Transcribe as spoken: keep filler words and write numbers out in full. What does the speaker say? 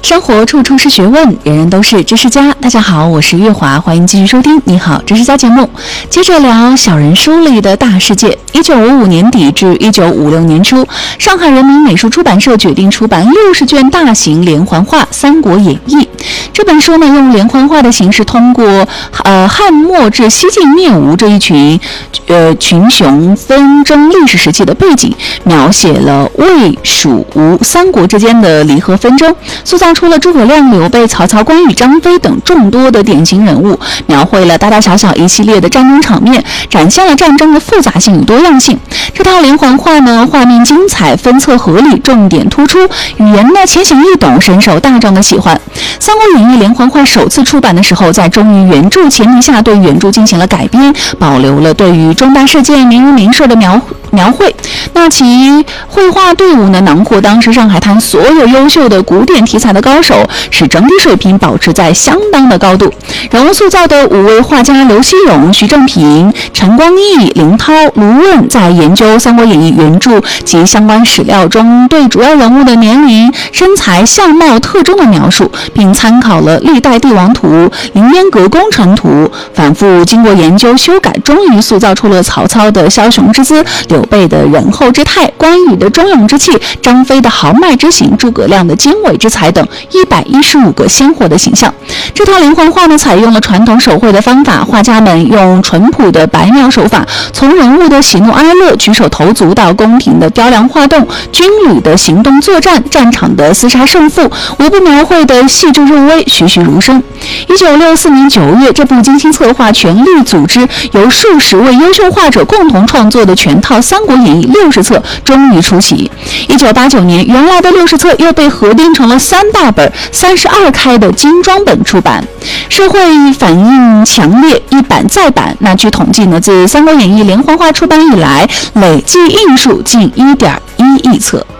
生活处处是学问，人人都是知识家。大家好，我是月华，欢迎继续收听《你好知识家》节目。接着聊小人书里的大世界。一九五五年底至一九五六年初，上海人民美术出版社决定出版六十卷大型连环画《三国演义》。这本书呢，用连环画的形式，通过呃汉末至西晋灭吴这一群呃群雄纷争历史时期的背景，描写了魏、蜀、吴三国之间的离合纷争，塑造出了诸葛亮、刘备、曹操、关羽、张飞等众多的典型人物，描绘了大大小小一系列的战争场面，展现了战争的复杂性与多样性。这套连环画呢，画面精彩，分册合理，重点突出，语言呢浅显易懂，深受大众的喜欢。《三国演义》连环画首次出版的时候，在忠于原著前提下，对原著进行了改编，保留了对于重大事件名人名事的描描绘。那其绘画队伍呢，囊括当时上海滩所有优秀的古典题材的高手，使整体水平保持在相当的高度。人物塑造的五位画家刘希勇、徐正平、陈光义、林涛、卢问，在研究《三国演义》原著及相关史料中，对主要人物的年龄、身材、相貌特征的描述，并参考了历代帝王图、凌烟阁工程图，反复经过研究修改，终于塑造出了曹操的枭雄之姿、刘备的仁厚之态、关羽的忠勇之气、张飞的豪迈之行、诸葛亮的经纬之才等一百一十五个鲜活的形象。这套连环画呢，采用了传统手绘的方法，画家们用淳朴的白描手法，从人物的喜怒哀乐、举手投足到宫廷的雕梁画栋、军旅的行动作战、战场的厮杀胜负，无不描绘的细致入微、栩栩如生。一九六四年九月，这部精心策划、全力组织、由数十位优秀画者共同创作的全套《三国演义》六十册终于出齐。一九八九年，原来的六十册又被合订成了三大本、三十二开的精装本出版。社会反应强烈，一版再版。那据统计呢，自《三国演义》连环画出版以来，累计印数近一点一亿册。